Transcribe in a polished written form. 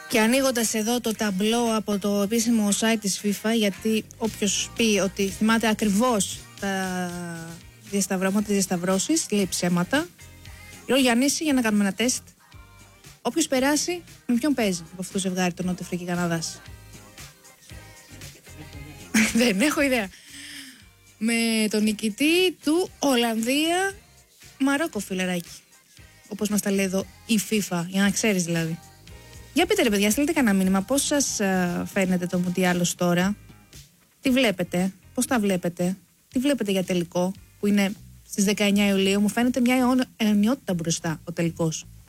Και ανοίγοντας εδώ το ταμπλό από το επίσημο site της FIFA, γιατί όποιος πει ότι θυμάται ακριβώς τα διασταυρώματα, τις διασταυρώσεις, λέει ψέματα. Λέω Γιάννηση για να κάνουμε ένα τεστ. Όποιος περάσει, με ποιον παίζει από αυτό το ζευγάρι, το Νότια Αφρική Καναδάς? Δεν έχω ιδέα. Με τον νικητή του Ολλανδία Μαρόκο, φιλεράκι. Όπως μας τα λέει εδώ η FIFA, για να ξέρεις δηλαδή. Για πείτε ρε παιδιά, στείλτε κανένα μήνυμα. Πώς σας φαίνεται το Μουντιάλ ως τώρα? Τι βλέπετε? Πώς τα βλέπετε? Τι βλέπετε για τελικό που είναι στις 19 Ιουλίου? Μου φαίνεται μια αιωνιότητα μπροστά ο τελικός.